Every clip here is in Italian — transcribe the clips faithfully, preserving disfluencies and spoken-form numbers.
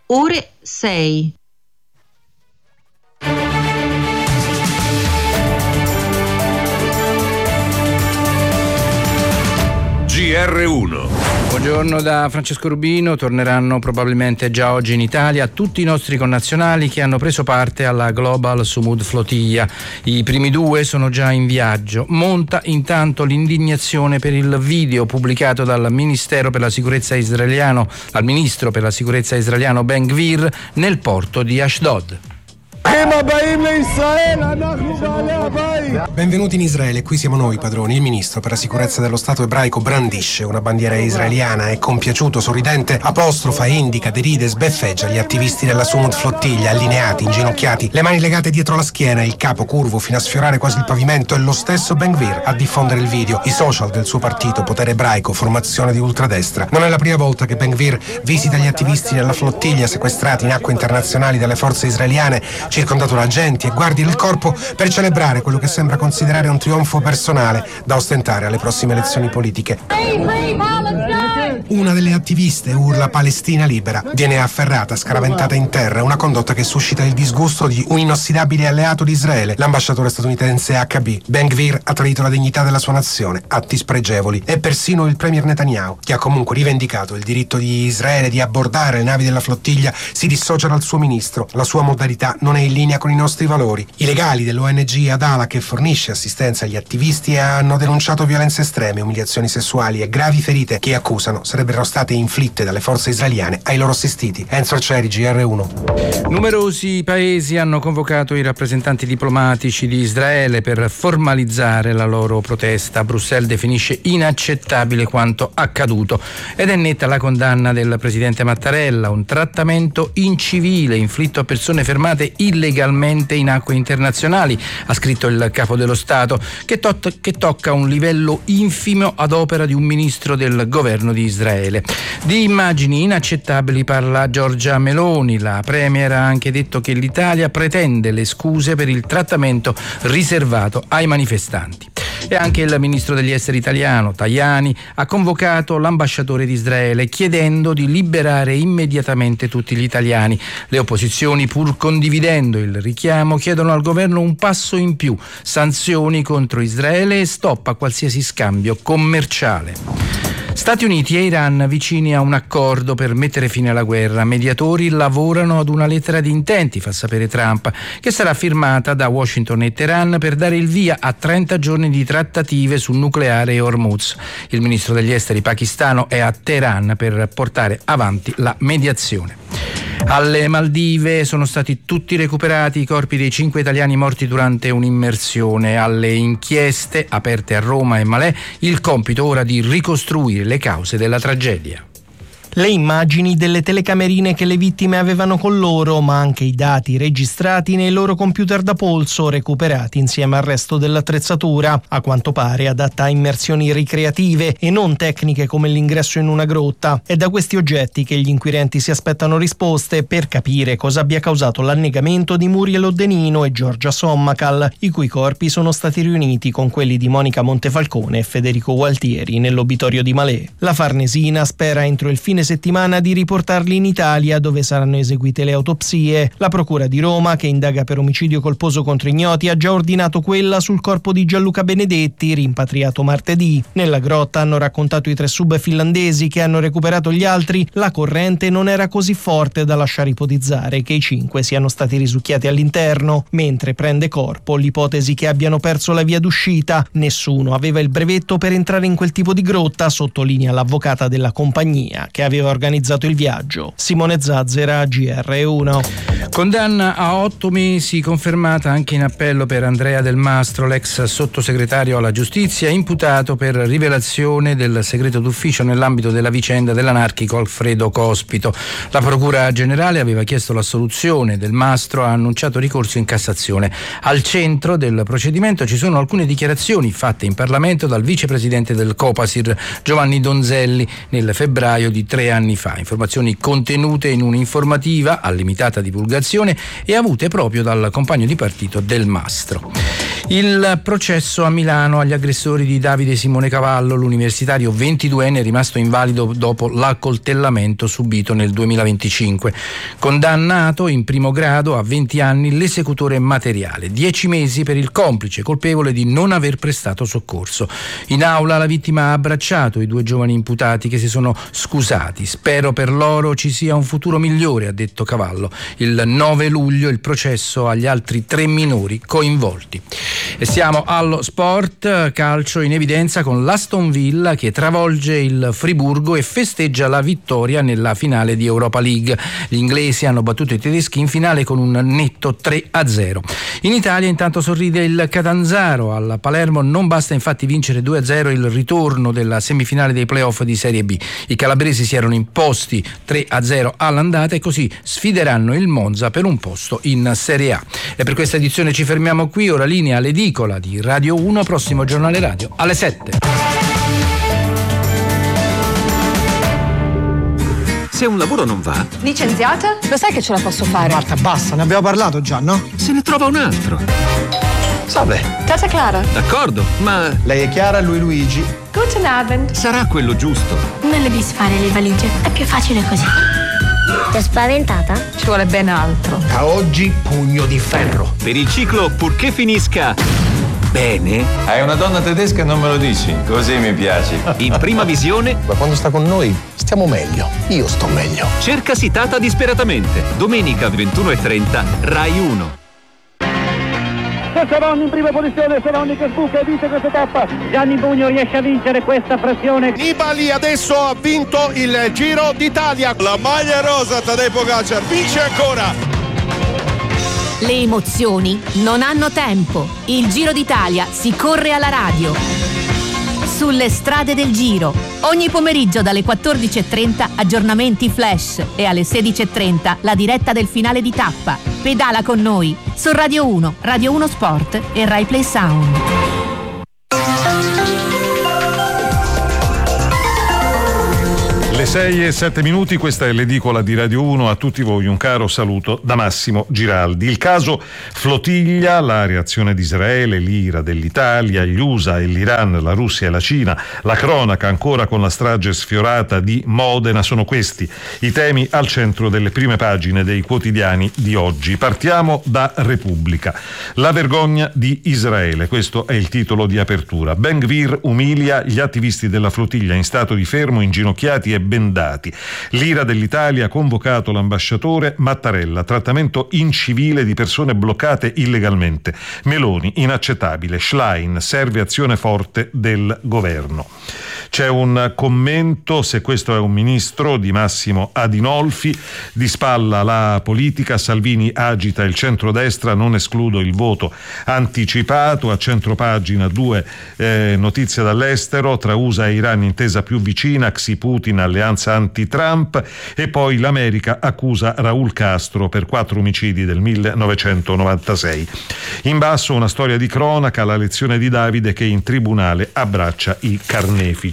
ore sei. G R uno. Buongiorno da Francesco Rubino. Torneranno probabilmente già oggi in Italia tutti i nostri connazionali che hanno preso parte alla Global Sumud Flotilla. I primi due sono già in viaggio. Monta intanto l'indignazione per il video pubblicato dal Ministero per la Sicurezza israeliano, al ministro per la sicurezza israeliano Ben Gvir nel porto di Ashdod. Benvenuti in Israele, qui siamo noi padroni. Il ministro per la sicurezza dello Stato ebraico brandisce una bandiera israeliana e compiaciuto, sorridente, apostrofa, indica, deride, sbeffeggia gli attivisti della Sumud Flottiglia, allineati, inginocchiati, le mani legate dietro la schiena, il capo curvo fino a sfiorare quasi il pavimento. E lo stesso Ben Gvir a diffondere il video. I social del suo partito, Potere Ebraico, formazione di ultradestra. Non è la prima volta che Ben Gvir visita gli attivisti della flottiglia sequestrati in acque internazionali dalle forze israeliane, circondato da agenti e guardie del corpo, per celebrare quello che sembra considerare un trionfo personale da ostentare alle prossime elezioni politiche. Una delle attiviste urla Palestina libera, viene afferrata, scaraventata in terra, una condotta che suscita il disgusto di un inossidabile alleato di Israele, l'ambasciatore statunitense H B. Ben Gvir ha tradito la dignità della sua nazione, atti spregevoli, e persino il premier Netanyahu, che ha comunque rivendicato il diritto di Israele di abbordare le navi della flottiglia, si dissocia dal suo ministro. La sua modalità non è in linea con i nostri valori. I legali dell'O N G Adala, che fornisce assistenza agli attivisti, hanno denunciato violenze estreme, umiliazioni sessuali e gravi ferite che accusano sarebbero state inflitte dalle forze israeliane ai loro assistiti. Enzo Arcieri, G R uno. Numerosi paesi hanno convocato i rappresentanti diplomatici di Israele per formalizzare la loro protesta. Bruxelles definisce inaccettabile quanto accaduto ed è netta la condanna del presidente Mattarella, un trattamento incivile inflitto a persone fermate illegalmente in acque internazionali, ha scritto il capo dello Stato, che, tot- che tocca un livello infimo ad opera di un ministro del governo di Israele. Di immagini inaccettabili parla Giorgia Meloni. La premier ha anche detto che l'Italia pretende le scuse per il trattamento riservato ai manifestanti. E anche il ministro degli esteri italiano, Tajani, ha convocato l'ambasciatore di Israele chiedendo di liberare immediatamente tutti gli italiani. Le opposizioni, pur condividendo il richiamo, chiedono al governo un passo in più, sanzioni contro Israele e stop a qualsiasi scambio commerciale. Stati Uniti e Iran vicini a un accordo per mettere fine alla guerra. Mediatori lavorano ad una lettera di intenti, fa sapere Trump, che sarà firmata da Washington e Teheran per dare il via a trenta giorni di trattative sul nucleare e Hormuz. Il ministro degli esteri pakistano è a Teheran per portare avanti la mediazione. Alle Maldive sono stati tutti recuperati i corpi dei cinque italiani morti durante un'immersione. Alle inchieste aperte a Roma e Malé il compito ora di ricostruire le cause della tragedia. Le immagini delle telecamerine che le vittime avevano con loro, ma anche i dati registrati nei loro computer da polso recuperati insieme al resto dell'attrezzatura, a quanto pare adatta a immersioni ricreative e non tecniche come l'ingresso in una grotta. È da questi oggetti che gli inquirenti si aspettano risposte per capire cosa abbia causato l'annegamento di Muriel Odenino e Giorgia Sommacal, i cui corpi sono stati riuniti con quelli di Monica Montefalcone e Federico Gualtieri nell'obitorio di Malé. La Farnesina spera entro il fine settimana di riportarli in Italia, dove saranno eseguite le autopsie. La procura di Roma, che indaga per omicidio colposo contro ignoti, ha già ordinato quella sul corpo di Gianluca Benedetti, rimpatriato martedì. Nella grotta, hanno raccontato i tre sub finlandesi che hanno recuperato gli altri, la corrente non era così forte da lasciare ipotizzare che i cinque siano stati risucchiati all'interno, mentre prende corpo l'ipotesi che abbiano perso la via d'uscita. Nessuno aveva il brevetto per entrare in quel tipo di grotta, sottolinea l'avvocata della compagnia che aveva organizzato il viaggio. Simone Zazzera, G R uno. Condanna a otto mesi confermata anche in appello per Andrea Del Mastro, l'ex sottosegretario alla giustizia, imputato per rivelazione del segreto d'ufficio nell'ambito della vicenda dell'anarchico Alfredo Cospito. La procura generale aveva chiesto l'assoluzione. Del Mastro ha annunciato ricorso in Cassazione. Al centro del procedimento ci sono alcune dichiarazioni fatte in Parlamento dal vicepresidente del Copasir, Giovanni Donzelli, nel febbraio di tre tre anni fa. Informazioni contenute in un'informativa a limitata divulgazione e avute proprio dal compagno di partito Del Mastro. Il processo a Milano agli aggressori di Davide Simone Cavallo, l'universitario ventiduenne è rimasto invalido dopo l'accoltellamento subito nel duemilaventicinque. Condannato in primo grado a venti anni l'esecutore materiale, dieci mesi per il complice colpevole di non aver prestato soccorso. In aula la vittima ha abbracciato i due giovani imputati che si sono scusati. Spero per loro ci sia un futuro migliore, ha detto Cavallo. Il nove luglio il processo agli altri tre minori coinvolti. E siamo allo sport, calcio in evidenza con l'Aston Villa che travolge il Friburgo e festeggia la vittoria nella finale di Europa League. Gli inglesi hanno battuto i tedeschi in finale con un netto tre a zero. In Italia intanto sorride il Catanzaro, al Palermo non basta infatti vincere due a zero il ritorno della semifinale dei playoff di Serie B. I calabresi si erano imposti tre a zero all'andata e così sfideranno il Monza per un posto in Serie A. E per questa edizione ci fermiamo qui, ora linea all'edicola di Radio uno, prossimo giornale radio alle sette. Se un lavoro non va... Licenziata? Lo sai che ce la posso fare? Marta, basta, ne abbiamo parlato già, no? Se ne trova un altro. Salve. Tata Clara. D'accordo, ma... Lei è Chiara, lui Luigi. Guten Abend. Sarà quello giusto. Non le disfare le valigie, è più facile così. Ti è spaventata? Ci vuole ben altro. Da oggi pugno di ferro. Per il ciclo, purché finisca bene... Hai una donna tedesca e non me lo dici, così mi piaci. In prima visione... Ma quando sta con noi stiamo meglio, io sto meglio. Cercasi Tata disperatamente. Domenica ventuno e trenta, Rai uno. Seroni in prima posizione, Seroni che sbuca e vince questa tappa. Gianni Bugno riesce a vincere questa frazione. Nibali adesso ha vinto il Giro d'Italia. La maglia rosa, Tadej Pogačar vince ancora. Le emozioni non hanno tempo. Il Giro d'Italia si corre alla radio. Sulle strade del Giro. Ogni pomeriggio dalle quattordici e trenta aggiornamenti flash e alle sedici e trenta la diretta del finale di tappa. Pedala con noi su Radio uno, Radio uno Sport e Rai Play Sound. Le sei e sette minuti, questa è l'edicola di Radio uno. A tutti voi un caro saluto da Massimo Giraldi. Il caso Flotiglia, la reazione di Israele, l'ira dell'Italia, gli U S A e l'Iran, la Russia e la Cina, la cronaca ancora con la strage sfiorata di Modena, sono questi i temi al centro delle prime pagine dei quotidiani di oggi. Partiamo da Repubblica. La vergogna di Israele, questo è il titolo di apertura. Ben Gvir umilia gli attivisti della flottiglia in stato di fermo, inginocchiati e bendati. L'ira dell'Italia ha convocato l'ambasciatore Mattarella, trattamento incivile di persone bloccate illegalmente. Meloni, inaccettabile. Schlein, serve azione forte del governo. C'è un commento, se questo è un ministro, di Massimo Adinolfi. Di spalla la politica, Salvini agita il centrodestra, non escludo il voto anticipato. A centropagina due eh, notizie dall'estero, tra U S A e Iran intesa più vicina, Xi Putin alleanza anti-Trump, e poi l'America accusa Raul Castro per quattro omicidi del millenovecentonovantasei. In basso una storia di cronaca, la lezione di Davide che in tribunale abbraccia i carnefici.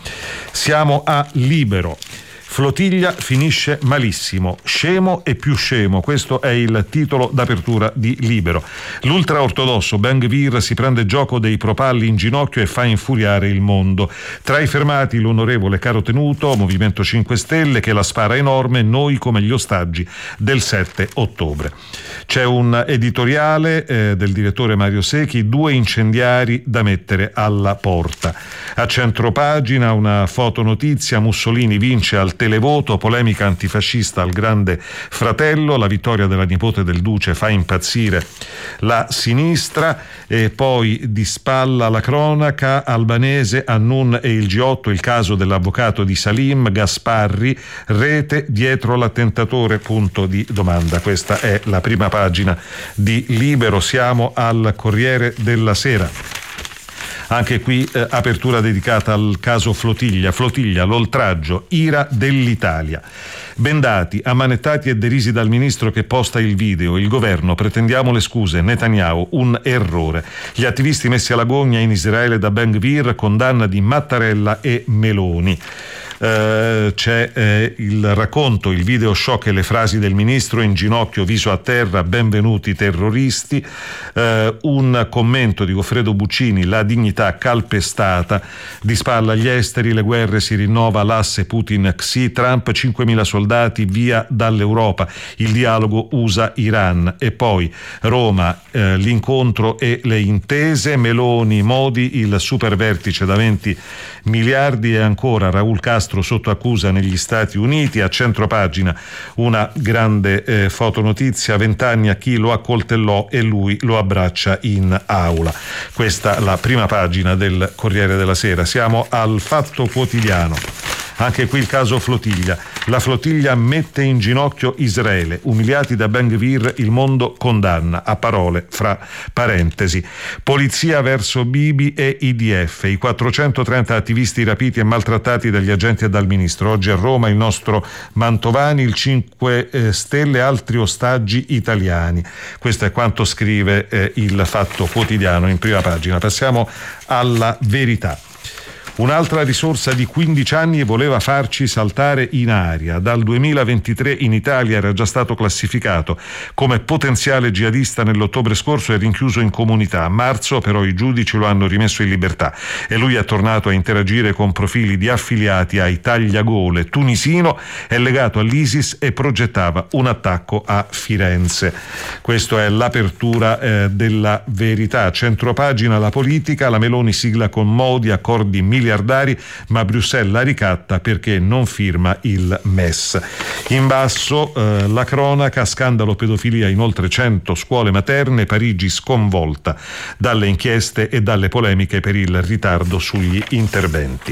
Siamo a Libero. Flotiglia finisce malissimo, scemo e più scemo, questo è il titolo d'apertura di Libero. L'ultraortodosso Ben Gvir si prende gioco dei propalli in ginocchio e fa infuriare il mondo. Tra i fermati l'onorevole Caro Tenuto, Movimento cinque Stelle, che la spara enorme, noi come gli ostaggi del sette ottobre. C'è un editoriale eh, del direttore Mario Secchi, due incendiari da mettere alla porta. A centropagina una fotonotizia, Mussolini vince al televoto, polemica antifascista al Grande Fratello, la vittoria della nipote del Duce fa impazzire la sinistra, e poi di spalla la cronaca, Albanese, Annun e il G otto, il caso dell'avvocato di Salim, Gasparri, rete dietro l'attentatore, punto di domanda. Questa è la prima pagina di Libero. Siamo al Corriere della Sera. Anche qui eh, apertura dedicata al caso Flotiglia. Flotiglia, l'oltraggio, ira dell'Italia. Bendati, ammanettati e derisi dal ministro che posta il video. Il governo, pretendiamo le scuse. Netanyahu, un errore. Gli attivisti messi alla gogna in Israele da Ben Gvir, condanna di Mattarella e Meloni. eh, c'è eh, il racconto, il video shock e le frasi del ministro: in ginocchio, viso a terra, benvenuti terroristi. Eh, un commento di Goffredo Buccini: la dignità calpestata, di spalla agli esteri, le guerre, si rinnova l'asse Putin-Xi, Trump, cinquemila soldati via dall'Europa, il dialogo U S A-Iran. E poi Roma, eh, l'incontro e le intese, Meloni, Modi, il super vertice da venti miliardi. E ancora Raul Castro sotto accusa negli Stati Uniti. A centropagina una grande eh, fotonotizia: vent'anni a chi lo accoltellò e lui lo abbraccia in aula. Questa la prima pagina del Corriere della Sera. Siamo al Fatto Quotidiano. Anche qui il caso Flotiglia. La flottiglia mette in ginocchio Israele. Umiliati da Ben Gvir, il mondo condanna. A parole, fra parentesi. Polizia verso Bibi e I D F. I quattrocentotrenta attivisti rapiti e maltrattati dagli agenti e dal ministro. Oggi a Roma il nostro Mantovani, il cinque Stelle, altri ostaggi italiani. Questo è quanto scrive eh, il Fatto Quotidiano in prima pagina. Passiamo alla Verità. Un'altra risorsa di quindici anni voleva farci saltare in aria. Dal duemilaventitré in Italia era già stato classificato come potenziale jihadista nell'ottobre scorso e rinchiuso in comunità. A marzo però i giudici lo hanno rimesso in libertà e lui è tornato a interagire con profili di affiliati ai tagliagole. Tunisino, è legato all'ISIS e progettava un attacco a Firenze. Questa è l'apertura eh, della Verità. Centropagina, la politica, la Meloni sigla con Modi accordi miliardari, ma Bruxelles la ricatta perché non firma il M E S. In basso eh, la cronaca: scandalo pedofilia in oltre cento scuole materne, Parigi sconvolta dalle inchieste e dalle polemiche per il ritardo sugli interventi.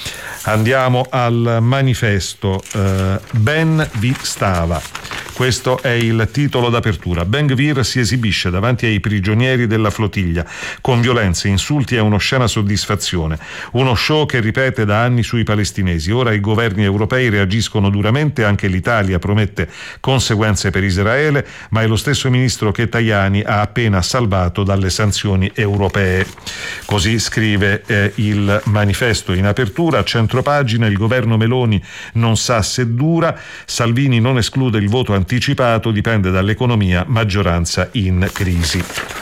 Andiamo al Manifesto. eh, Ben vi stava. Questo è il titolo d'apertura. Ben Gvir si esibisce davanti ai prigionieri della flottiglia con violenze, insulti e un'oscena soddisfazione. Uno show che ripete da anni sui palestinesi. Ora i governi europei reagiscono duramente, anche l'Italia promette conseguenze per Israele, ma è lo stesso ministro che Tajani ha appena salvato dalle sanzioni europee. Così scrive eh, il Manifesto in apertura. A centropagina: il governo Meloni non sa se dura, Salvini non esclude il voto anticipato, dipende dall'economia, maggioranza in crisi.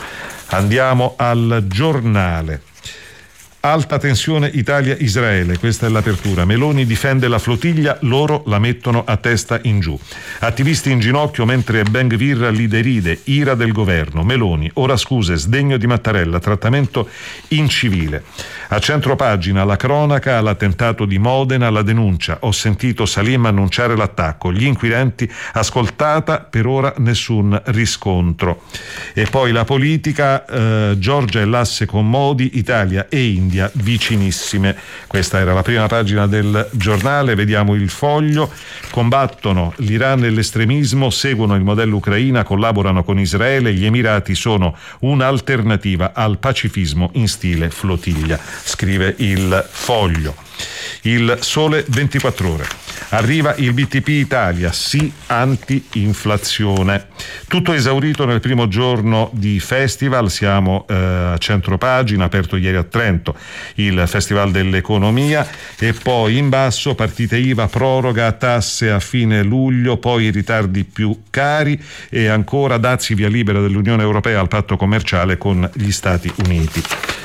Andiamo al Giornale. Alta tensione Italia-Israele, questa è l'apertura. Meloni difende la flottiglia, loro la mettono a testa in giù. Attivisti in ginocchio mentre Ben Gvir li deride, ira del governo. Meloni, ora scuse, sdegno di Mattarella, trattamento incivile. A centropagina la cronaca, l'attentato di Modena, la denuncia. Ho sentito Salim annunciare l'attacco, gli inquirenti ascoltata, per ora nessun riscontro. E poi la politica, eh, Giorgia e l'asse con Modi, Italia e India vicinissime. Questa era la prima pagina del Giornale. Vediamo il Foglio. Combattono l'Iran e l'estremismo, seguono il modello Ucraina, collaborano con Israele, gli Emirati sono un'alternativa al pacifismo in stile flottiglia, scrive il Foglio. Il Sole ventiquattro Ore. Arriva il B T P Italia, sì anti-inflazione. Tutto esaurito nel primo giorno di festival. Siamo eh, a centropagina, aperto ieri a Trento il Festival dell'Economia. E poi in basso: partite I V A, proroga tasse a fine luglio, poi ritardi più cari e ancora dazi via libera dell'Unione Europea al patto commerciale con gli Stati Uniti.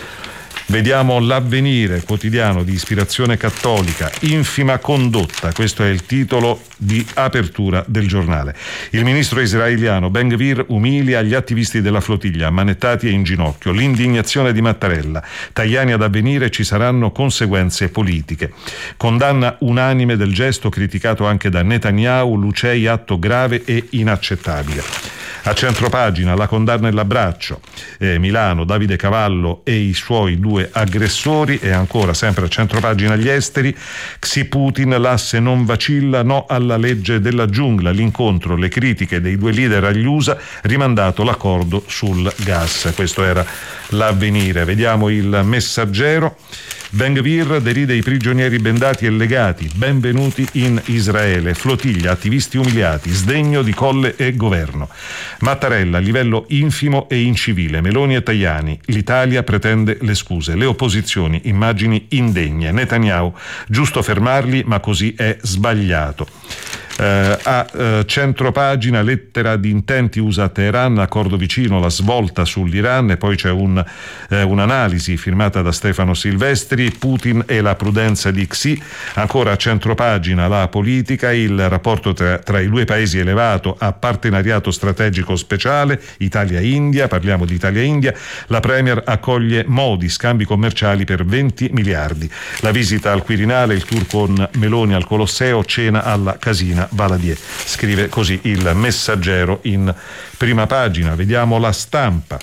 Vediamo l'Avvenire, quotidiano di ispirazione cattolica. Infima condotta, questo è il titolo di apertura del giornale. Il ministro israeliano Ben Gvir umilia gli attivisti della flottiglia, ammanettati e in ginocchio. L'indignazione di Mattarella. Tajani ad Avvenire, ci saranno conseguenze politiche. Condanna unanime del gesto, criticato anche da Netanyahu. Lucei, atto grave e inaccettabile. A centropagina la condanna e l'abbraccio. Eh, Milano, Davide Cavallo e i suoi due aggressori. E ancora sempre a centropagina gli esteri. Xi Putin, l'asse non vacilla, no alla legge della giungla. L'incontro, le critiche dei due leader agli U S A, rimandato l'accordo sul gas. Questo era l'Avvenire. Vediamo il Messaggero. Ben Gvir deride i prigionieri bendati e legati, benvenuti in Israele. Flottiglia, attivisti umiliati, sdegno di Colle e governo. Mattarella, livello infimo e incivile. Meloni e Tajani, l'Italia pretende le scuse. Le opposizioni, immagini indegne. Netanyahu, giusto fermarli, ma così è sbagliato. Eh, a eh, centropagina, lettera di intenti U S A Teheran, accordo vicino, la svolta sull'Iran, e poi c'è un, eh, un'analisi firmata da Stefano Silvestri, Putin e la prudenza di Xi. Ancora a centropagina la politica, il rapporto tra, tra i due paesi elevato a partenariato strategico speciale, Italia-India, parliamo di Italia-India, la Premier accoglie Modi, scambi commerciali per venti miliardi. La visita al Quirinale, il tour con Meloni al Colosseo, cena alla Casina Valadier. Scrive così il Messaggero in prima pagina. Vediamo La Stampa.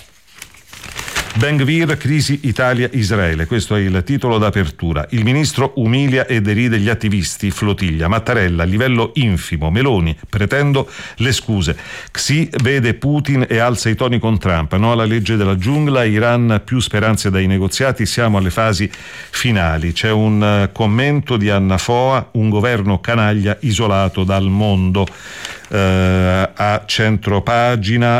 Ben Gvir, crisi Italia-Israele, questo è il titolo d'apertura. Il ministro umilia e deride gli attivisti, flottiglia. Mattarella, livello infimo. Meloni, pretendo le scuse. Xi vede Putin e alza i toni con Trump. No alla legge della giungla, Iran più speranze dai negoziati, siamo alle fasi finali. C'è un commento di Anna Foa, un governo canaglia isolato dal mondo. Uh, a centropagina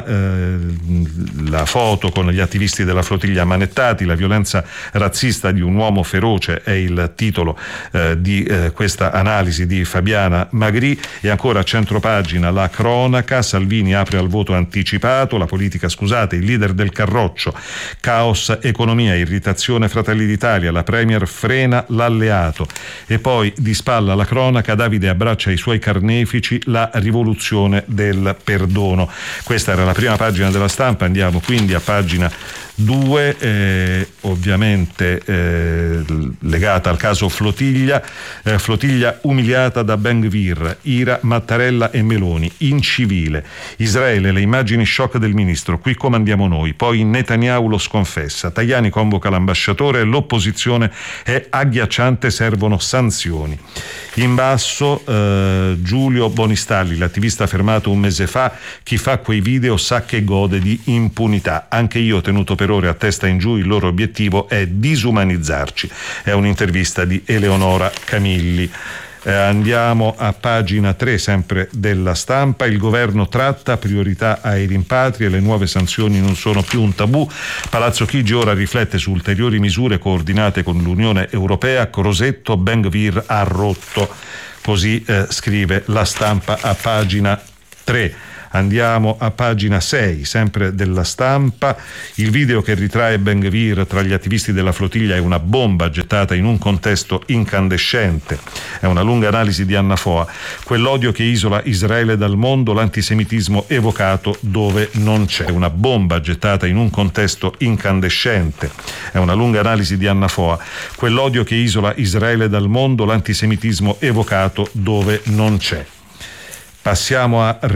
uh, la foto con gli attivisti della flottiglia ammanettati, la violenza razzista di un uomo feroce è il titolo uh, di uh, questa analisi di Fabiana Magri. E ancora a centropagina la cronaca, Salvini apre al voto anticipato, la politica scusate, il leader del Carroccio, caos economia, irritazione Fratelli d'Italia, la Premier frena l'alleato. E poi di spalla la cronaca, Davide abbraccia i suoi carnefici, la rivoluzione del perdono. Questa era la prima pagina della Stampa. Andiamo quindi a pagina due, eh, ovviamente eh, legata al caso Flottiglia. eh, Flottiglia umiliata da Ben Gvir, ira Mattarella e Meloni, incivile. Israele, le immagini shock del ministro, qui comandiamo noi. Poi Netanyahu lo sconfessa, Tajani convoca l'ambasciatore, l'opposizione è agghiacciante, servono sanzioni. In basso eh, Giulio Bonistalli, l'attivista fermato un mese fa, chi fa quei video sa che gode di impunità. Anche io ho tenuto per ore a testa in giù, il loro obiettivo è disumanizzarci. È un'intervista di Eleonora Camilli. Eh, andiamo a pagina tre, sempre della Stampa. Il governo tratta, priorità ai rimpatri e le nuove sanzioni non sono più un tabù. Palazzo Chigi ora riflette su ulteriori misure coordinate con l'Unione Europea. Crosetto, Ben Gvir ha rotto. Così eh, scrive la Stampa a pagina tre. Andiamo a pagina sei, sempre della Stampa. Il video che ritrae Ben Gvir tra gli attivisti della flottiglia è una bomba gettata in un contesto incandescente. È una lunga analisi di Anna Foa. Quell'odio che isola Israele dal mondo, l'antisemitismo evocato dove non c'è. Una bomba gettata in un contesto incandescente. È una lunga analisi di Anna Foa. Quell'odio che isola Israele dal mondo, l'antisemitismo evocato dove non c'è. Passiamo a